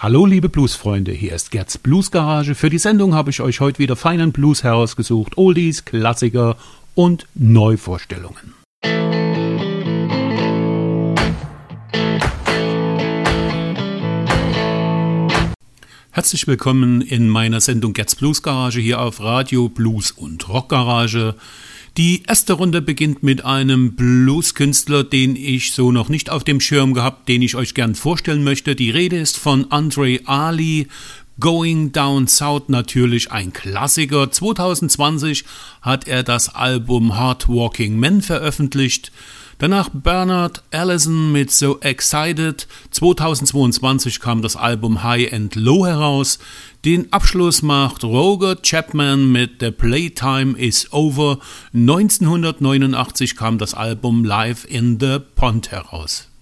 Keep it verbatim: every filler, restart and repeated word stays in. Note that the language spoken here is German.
Hallo liebe Bluesfreunde, hier ist Gerds Bluesgarage. Für die Sendung habe ich euch heute wieder feinen Blues herausgesucht, Oldies, Klassiker und Neuvorstellungen. Herzlich willkommen in meiner Sendung Gerds Bluesgarage hier auf Radio Blues und Rockgarage. Die erste Runde beginnt mit einem Blueskünstler, den ich so noch nicht auf dem Schirm gehabt, den ich euch gern vorstellen möchte. Die Rede ist von Andre Ali, Going Down South, natürlich ein Klassiker. zwanzig zwanzig hat er das Album Hard Walking Men veröffentlicht. Danach Bernard Allison mit So Excited. zweitausendzweiundzwanzig kam das Album High and Low heraus. Den Abschluss macht Roger Chapman mit The Playtime is Over. neunzehnhundertneunundachtzig kam das Album Live in the Pond heraus.